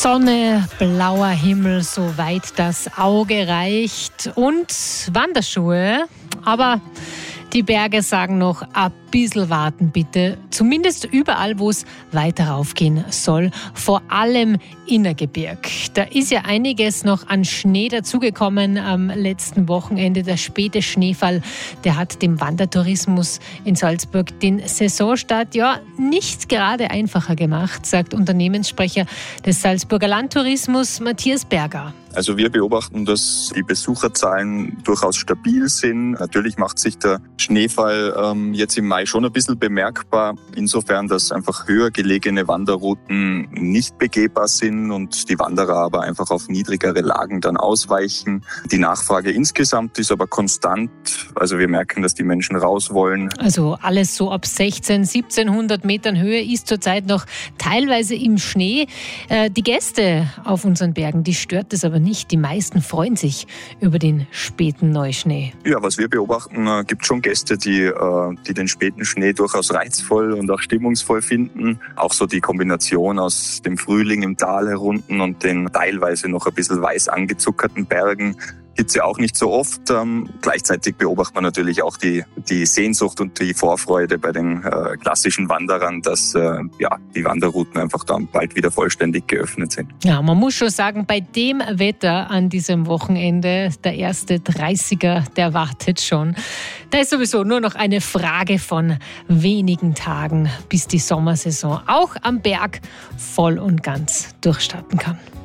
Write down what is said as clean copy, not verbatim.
Sonne, blauer Himmel, soweit das Auge reicht und Wanderschuhe. Aber die Berge sagen noch, ein bisschen warten bitte. Zumindest überall, wo es weiter raufgehen soll. Vor allem Innergebirg. Da ist ja einiges noch an Schnee dazugekommen am letzten Wochenende. Der späte Schneefall, der hat dem Wandertourismus in Salzburg den Saisonstart ja nicht gerade einfacher gemacht, sagt Unternehmenssprecher des Salzburger Landtourismus Matthias Berger. Also wir beobachten, dass die Besucherzahlen durchaus stabil sind. Natürlich macht sich der Schneefall jetzt im Mai schon ein bisschen bemerkbar. Insofern, dass einfach höher gelegene Wanderrouten nicht begehbar sind und die Wanderer aber einfach auf niedrigere Lagen dann ausweichen. Die Nachfrage insgesamt ist aber konstant. Also wir merken, dass die Menschen raus wollen. Also alles so ab 1700 Metern Höhe ist zurzeit noch teilweise im Schnee. Die Gäste auf unseren Bergen, die stört es aber nicht. Die meisten freuen sich über den späten Neuschnee. Ja, was wir beobachten, gibt schon Gäste, die den späten Schnee durchaus reizvoll und auch stimmungsvoll finden. Auch so die Kombination aus dem Frühling im Tal herunten und den teilweise noch ein bisschen weiß angezuckerten Bergen gibt's ja auch nicht so oft. Gleichzeitig beobachtet man natürlich auch die Sehnsucht und die Vorfreude bei den klassischen Wanderern, dass die Wanderrouten einfach dann bald wieder vollständig geöffnet sind. Ja, man muss schon sagen, bei dem Wetter an diesem Wochenende, der erste 30er, der wartet schon. Da ist sowieso nur noch eine Frage von wenigen Tagen, bis die Sommersaison auch am Berg voll und ganz durchstarten kann.